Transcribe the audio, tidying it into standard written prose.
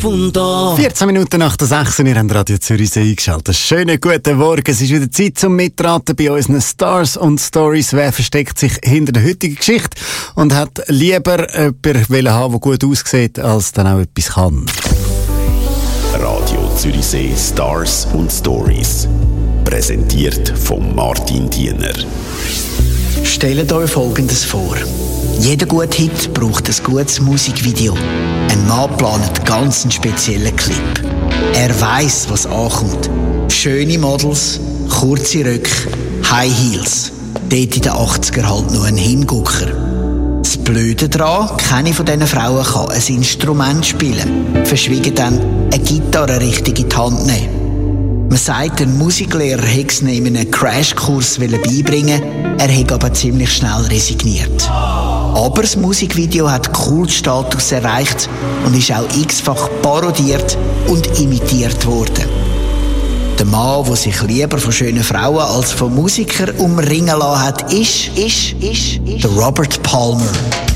Radio.a. 14 Minuten nach der 6 Uhr, ihr habt Radio Zürich eingeschaltet. Schönen guten Morgen, es ist wieder Zeit zum Mitraten bei unseren Stars und Stories. Wer versteckt sich hinter der heutigen Geschichte und hat lieber jemanden haben, der gut aussieht, als dann auch etwas kann. Radio Zürichsee Stars und Stories. Präsentiert von Martin Diener. Stellt euch Folgendes vor. Jeder gute Hit braucht ein gutes Musikvideo. Ein Mann plant ganz einen speziellen Clip. Er weiss, was ankommt. Schöne Models, kurze Röcke, High Heels. Dort in den 80er halt noch ein Hingucker. Das Blöde daran, keine von diesen Frauen kann ein Instrument spielen. Verschwiegen dann eine Gitarre richtig in die Hand nehmen. Man sagt, ein Musiklehrer hätte es ihm einen Crashkurs beibringen wollen, er hätte aber ziemlich schnell resigniert. Aber das Musikvideo hat Kultstatus erreicht und ist auch x-fach parodiert und imitiert worden. Der Mann, der sich lieber von schönen Frauen als von Musikern umringen lassen hat, ist der Robert Palmer.